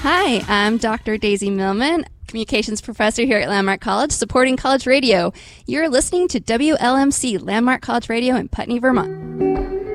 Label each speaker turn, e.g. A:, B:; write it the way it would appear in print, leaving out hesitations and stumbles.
A: Hi, I'm Dr. Daisy Millman, Communications Professor here at Landmark College, supporting college radio. You're listening to WLMC, Landmark College Radio in Putney, Vermont.